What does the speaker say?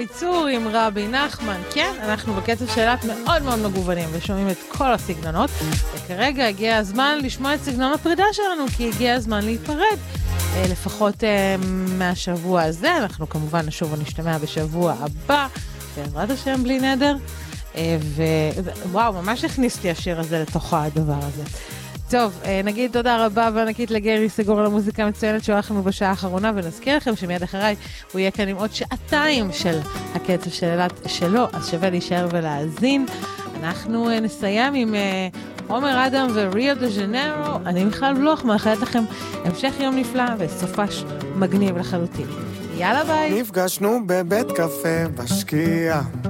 אליצור עם רבי נחמן. כן, אנחנו בקצב שאלת מאוד מאוד מגוונים ושומעים את כל הסגנונות, וכרגע הגיע הזמן לשמוע את סגנון הפרידה שלנו, כי הגיע הזמן להיפרד, לפחות מהשבוע הזה. אנחנו כמובן נשוב ונשתמע בשבוע הבא, בעזרת השם בלי נדר, ווואו, ממש הכניסתי השיר הזה לתוך הדבר הזה. טוב, נגיד תודה רבה וענקית לגרי סגור על המוזיקה המצוינת שהולך לנו בשעה האחרונה, ונזכיר לכם שמיד אחריי הוא יהיה כאן עם עוד שעתיים של הקצב של אילת שלו, אז שווה להישאר ולהאזין. אנחנו נסיים עם עומר אדם וריו דה ז'נרו. אני מיכל בלוך, מאחלת לכם המשך יום נפלא וסופש מגניב לחלוטין. יאללה ביי. נפגשנו בבית קפה בשקיעה,